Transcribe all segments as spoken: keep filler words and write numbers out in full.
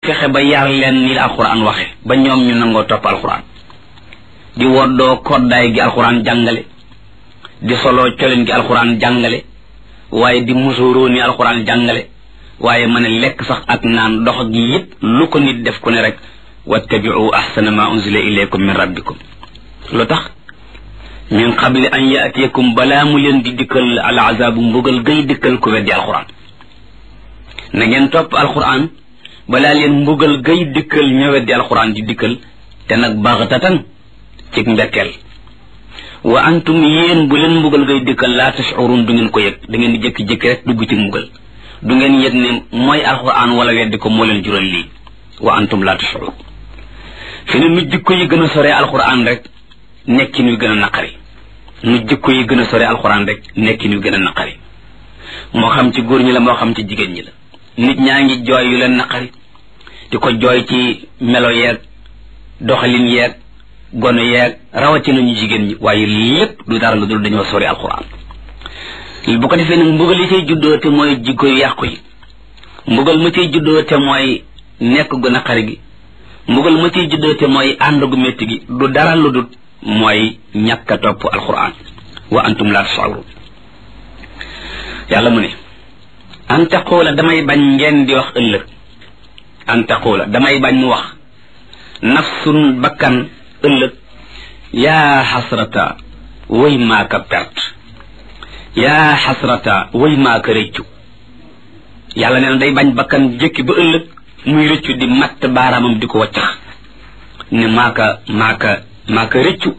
fexe ba yar leen ni la alquran waxe ba ñoom ñu nangoo topp alquran di woddoo koddaay gi alquran jàngale di solo colen gi alquran jàngale waaye di musuroo ni alquran jàngale waaye mën a lekk sax ak naan dox gi yépp lu ko nit def ku ne rek wattabi'u ahsana ma unzila ilaykum min rabbikum lu tax min qabli an yaatiyakum balaa mu leen di dikkal al azabu mbugal gay dikkal ku weddi alquran na ngeen topp alquran balaa leen mbugal gay dikkal ña weddi alquran di dikkal te nag baxtatan cig mbekkeel wa antum yéen bu leen mbugal gay dikkal laa tashurun du ngeen ko yëg da ngeen di jékki-jékki rek dugg ci mbugal du ngeen yëg ne mooy alquran wala weddi ko moo leen jural lii wa antum laa tashurun fi ne nu jikko yi gën a sore alquran rek nekkin wi gën a naqari nu jikko yi gën a sore alquran rek nekkin wi gën a naqari moo xam ci góor ñi la moo xam ci jigéen ñi la nit ñaa ngi jooy yu leen naqari di ko jooy ci melo yeeg doxalin yeeg gono yeeg rawatina ñu jigéen ñi waaye lépp du dara lu dul dañoo sori alquran bu ko defee nag mbugal yi cay juddoo te mooy jikko yu yàqu yi mbugal ma cay juddoo te mooy nekk gu naqari gi mbugal ma cay juddoo te mooy ànd gu métti gi du dara lu dul mooy ñàkk a topp alquran wa antum la tash'urun yàlla mu ne an taqula damay bañ ngeen di wax ëllëg an taqula damay bañ mu wax nafsun bakkan ëllëg yaa xasrata way maaka perte yaa xasrata way maaka rëccu yàlla nee na day bañ bakkan jëkki ba ëllëg muy rëccu di matt baaraamam di ko waccax ne maaka maaka maaka rëccu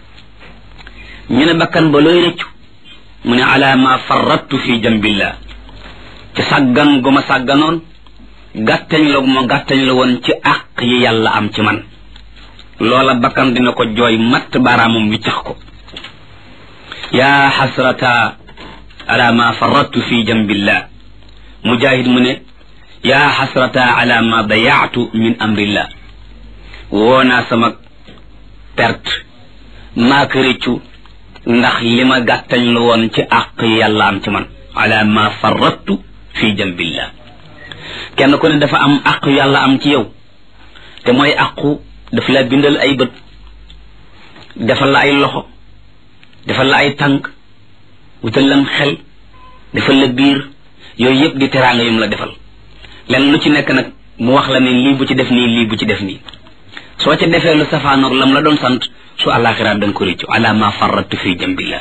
ñu ne bakkan ba looy rëccu mu ne ala ma farrattu fi jambillah ci sàggan gu ma sàgganoon gàttañ la gu ma gàttañ la woon ci àq yi yàlla am ci man loola bakkan dina ko jooy matt baaraamam wiccax ko yaa xasrata ala ma farrattu fi jambillah mujahid mu ne yaa xasrata ala ma dayaatu min amrillah woonaa sama perte maa ko rëccu ndax li ma gàttañ la woon ci àq yi yàlla am ci man ala ma farrattu fi jambillah kenn ku ne dafa am àq yàlla am ci yow te mooy àqu dafa la bindal ay bët defal la ay loxo defal la ay tànk wutal lam xel defal la biir yooyu yëpp di teraanga yum la defal lenn lu ci nekk nag mu wax la ne lii bu ci def nii lii bu ci def nii soo ca defee lu safaanoog lam la doon sant su àllaaxira da nga ko réccu ala ma farrattu fi jambillah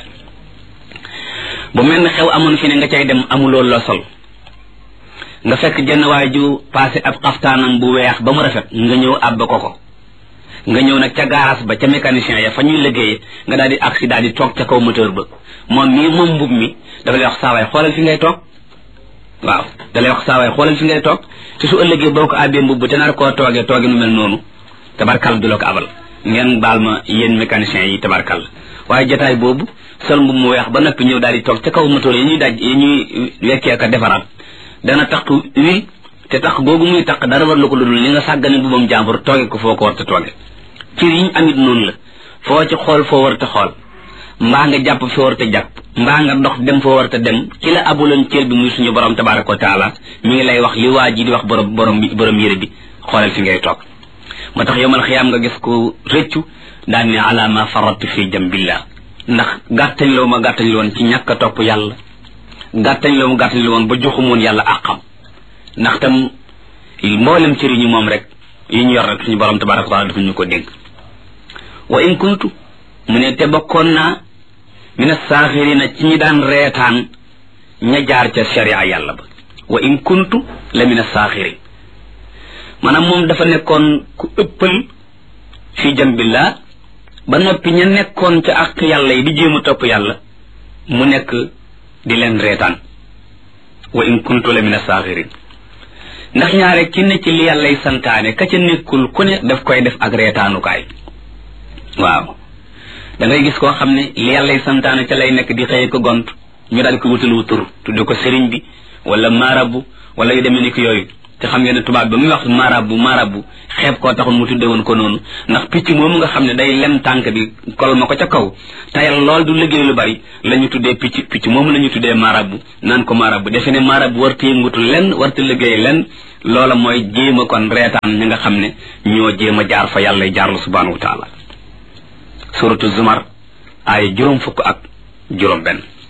bu mel ne xew amoon fi ne nga cay dem amuloo loo sol nga fekk jenn waay ju passé ab xaftaanam bu weex ba mu rafet nga ñëw àbb ko ko nga ñëw nag ca garage ba ca mécanicien ya fa ñuy liggéeye nga daal di accident di toog ca kaw moteur ba moom mii moom mbub mi dafa lay wax saawaay xoolal fi ngay toog waaw da lay wax saawaay xoolal fi ngay toog te su ëllëgee boo ko àbbee mbubb te nar koo toogee tooge nu mel noonu tabarkal du la ko abal ngeen baal ma yéen mécaniciens yi tabarkal waaye jotaay boobu sol mbub mu weex ba noppi ñëw daal di toog ca kaw moteur yi ñuy daj yi ñuy wekkee ka defaraat dana tax wi te tax googu muy tax dara war la ko ludul li nga sàggane mbubam jàmbur tooge ko foo ko war te tooge cir yi ñu amit noonu la foo ci xool foo war te xool mbaa nga jàpp foo war te jàpp mbaa nga dox dem foo war te dem ki la abuloon cër bi muy suñu borom tabaraka wa taala mi ngi lay wax li waa ji di wax borom borom borom yére bi xoolal fi ngay toog moo tax yomal xiyaam nga gis ko rëccu daan ne ala ma faratu fi jambillah ndax gàttañ loo ma gàttañ woon ci ñàkk a topp yàlla gàttañ loo ma gàttañ woon ba joxumoon yàlla àqam ndax tam mboolem cër yi ñu moom rek yi ñu yor rek suñu borom tabaraka wa taala dafa ñu ko dénk wa in kuntu mu ne te bokkoon naa mina saaxirina ci ñi daan reetaan ña jaar ca sharia yàlla ba wa in kuntu la mina saaxirin maanaam moom dafa nekkoon ku ëppal fi jambillah ba noppi ña nekkoon ca ak yàlla yi di jéem a topp yàlla mu nekk di leen reetaan wa in kuntu la mina saaxirin ndax ñaare ki ne ci li yàllay santaane ka ca nekkul ku ne daf koy def ak reetaanukaay waaw da ngay gis koo xam ne li yàllay santaane ca lay nekk di xëye ko gont ñu daal ko wutalu tur tudde ko sëriñ bi wala maarabu wala yu demee ni ko yooyu te xam ngeen ne tubaab ba muy wax marabu marabu xeeb koo taxul mu tudde woon ko noonu ndax picc moomu nga xam ne day lem tànk bi kol ma ko ca kaw tayal lool du liggéey lu bari la ñu tuddee picc picc moomu la ñu tuddee marabu naan ko marabu defe ne marabu warta yëngutu lenn warta liggéey lenn loola mooy jéem a kon reetaan ñi nga xam ne ñoo jéem a jaar fa yàlla jaarlu subhanahu wa taala suratu zumar ay juróom fukk ak juróom benn